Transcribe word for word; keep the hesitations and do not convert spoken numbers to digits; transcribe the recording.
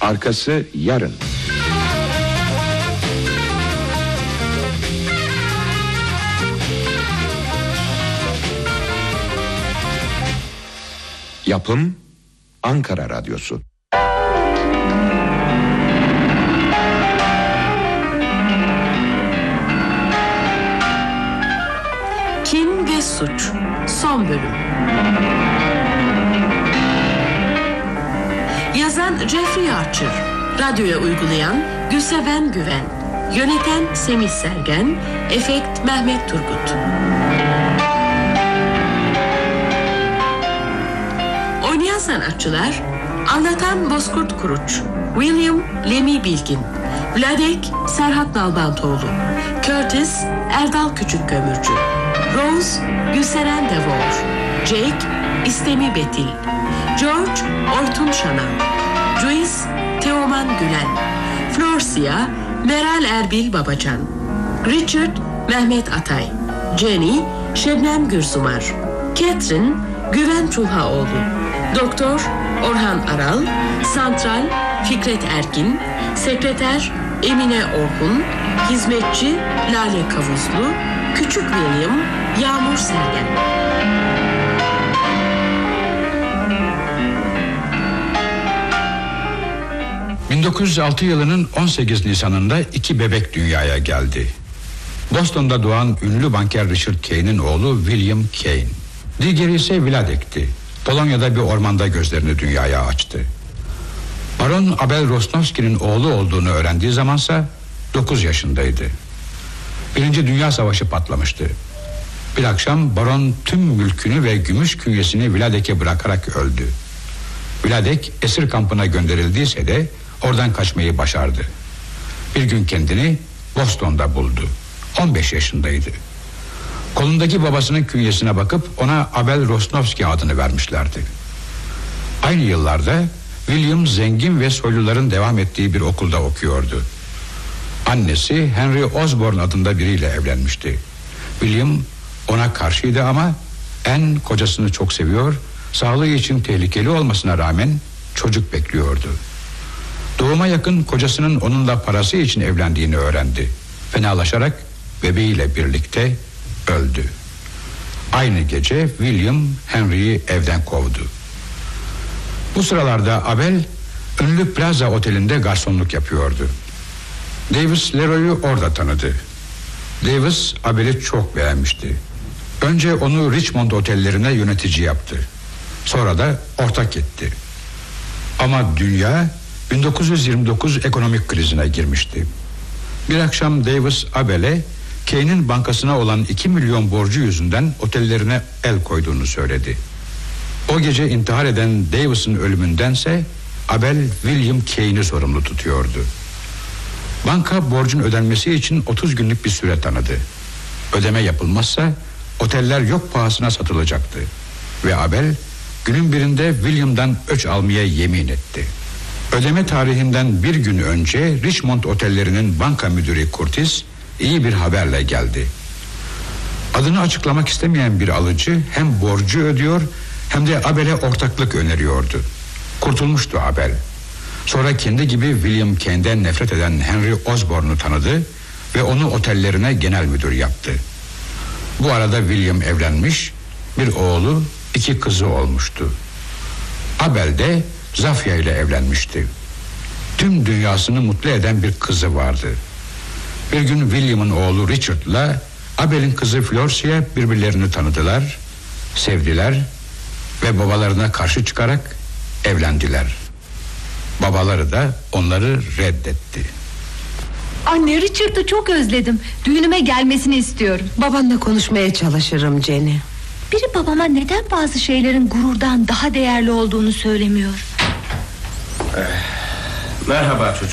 Arkası yarın. Yapım Ankara Radyosu. Kin ve Suç son bölüm. Yazan Jeffrey Archer, radyoya uygulayan Gülseven Güven, yöneten Semih Sergen, efekt Mehmet Turgut. Oynayan sanatçılar: anlatan Bozkurt Kuruç, William Lemi Bilgin, Vladek Serhat Nalbantoğlu, Curtis Erdal Küçükkömürcü, Rose Gülseren Devor, Jake İstemi Betil, George Oytun Şanan, Joyce Teoman Gülen, Florsia Meral Erbil Babacan, Richard Mehmet Atay, Jenny Şebnem Gürsumar, Catherine Güven Çulhaoğlu, Doktor Orhan Aral, Santral Fikret Erkin, Sekreter Emine Orhun, Hizmetçi Lale Kavuzlu, Küçük William Yağmur Sergen. bin dokuz yüz altı yılının on sekiz Nisan'ında iki bebek dünyaya geldi. Boston'da doğan ünlü banker Richard Kane'in oğlu William Kane. Diğeri ise Vladek'ti. Polonya'da bir ormanda gözlerini dünyaya açtı. Baron Abel Rosnowski'nin oğlu olduğunu öğrendiği zamansa dokuz yaşındaydı. Birinci Dünya Savaşı patlamıştı. Bir akşam baron tüm mülkünü ve gümüş künyesini Vladek'e bırakarak öldü. Vladek esir kampına gönderildiyse de oradan kaçmayı başardı. Bir gün kendini Boston'da buldu. on beş yaşındaydı. Kolundaki babasının künyesine bakıp ona Abel Rosnowski adını vermişlerdi. Aynı yıllarda William zengin ve soyluların devam ettiği bir okulda okuyordu. Annesi Henry Osborne adında biriyle evlenmişti. William ona karşıydı ama Anne kocasını çok seviyor, sağlığı için tehlikeli olmasına rağmen çocuk bekliyordu. Doğuma yakın kocasının onunla parası için evlendiğini öğrendi. Fenalaşarak bebeğiyle birlikte öldü. Aynı gece William Henry'yi evden kovdu. Bu sıralarda Abel ünlü Plaza Oteli'nde garsonluk yapıyordu. Davis Leroy'u orada tanıdı. Davis Abel'i çok beğenmişti. Önce onu Richmond otellerine yönetici yaptı. Sonra da ortak etti. Ama dünya bin dokuz yüz yirmi dokuz ekonomik krizine girmişti. Bir akşam Davis Abel'e Kane'in bankasına olan iki milyon borcu yüzünden otellerine el koyduğunu söyledi. O gece intihar eden Davis'in ölümündense Abel William Kane'i sorumlu tutuyordu. Banka borcun ödenmesi için otuz günlük bir süre tanıdı. Ödeme yapılmazsa oteller yok pahasına satılacaktı. Ve Abel günün birinde William'dan öç almaya yemin etti. Ödeme tarihinden bir gün önce Richmond otellerinin banka müdürü Curtis iyi bir haberle geldi. Adını açıklamak istemeyen bir alıcı hem borcu ödüyor hem de Abel'e ortaklık öneriyordu. Kurtulmuştu Abel. Sonra kendi gibi William Kane'den nefret eden Henry Osborne'u tanıdı ve onu otellerine genel müdür yaptı. Bu arada William evlenmiş, bir oğlu, iki kızı olmuştu. Abel de Zafia ile evlenmişti. Tüm dünyasını mutlu eden bir kızı vardı. Bir gün William'ın oğlu Richard'la Abel'in kızı Florsia birbirlerini tanıdılar, sevdiler ve babalarına karşı çıkarak evlendiler. Babaları da onları reddetti. Anne, Richard'ı çok özledim. Düğünüme gelmesini istiyorum. Babanla konuşmaya çalışırım Jenny. Biri babama neden bazı şeylerin gururdan daha değerli olduğunu söylemiyor? Merhaba çocuk.